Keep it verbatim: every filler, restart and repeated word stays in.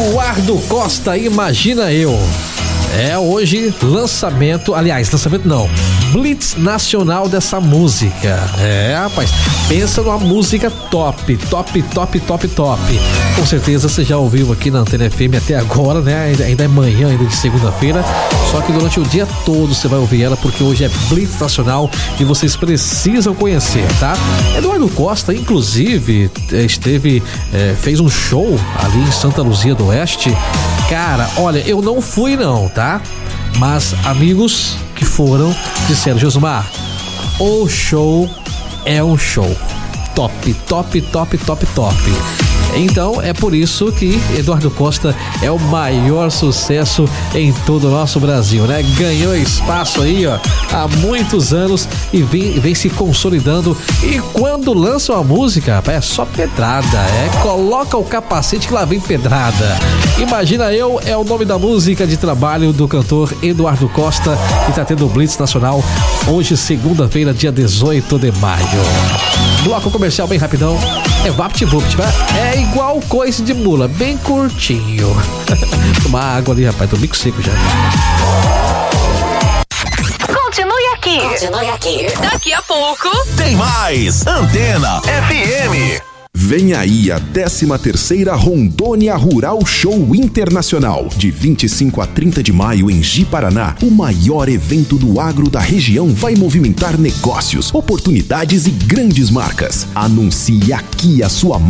Eduardo Costa, Imagina Eu. É hoje lançamento, aliás, lançamento não, Blitz nacional dessa música. É, rapaz, pensa numa música top, top, top, top, top. Com certeza você já ouviu aqui na Antena F M até agora, né? Ainda, ainda é manhã, ainda de segunda-feira. Só que durante o dia todo você vai ouvir ela, porque hoje é Blitz nacional e vocês precisam conhecer, tá? Eduardo Costa, inclusive, esteve, é, fez um show ali em Santa Luzia do Oeste. Cara, olha, eu não fui não, tá? Mas amigos que foram disseram: Josmar, o show é um show top, top, top, top, top. Então é por isso que Eduardo Costa é o maior sucesso em todo o nosso Brasil, né? Ganhou espaço aí, ó, há muitos anos e vem, vem se consolidando. E quando lança uma música, é só pedrada, é coloca o capacete que lá vem pedrada. Imagina Eu é o nome da música de trabalho do cantor Eduardo Costa, que tá tendo o Blitz Nacional hoje, segunda-feira, dia dezoito de maio. Bloco comercial bem rapidão. É VaptVupt, vai? É igual coice de mula, bem curtinho. Tomar água ali, rapaz, tô bico seco já. Continue aqui. Continue aqui. Daqui a pouco tem mais Antena F M. Vem aí a décima terceira Rondônia Rural Show Internacional, de vinte e cinco a trinta de maio em Ji-Paraná. O maior evento do agro da região vai movimentar negócios, oportunidades e grandes marcas. Anuncie aqui a sua marca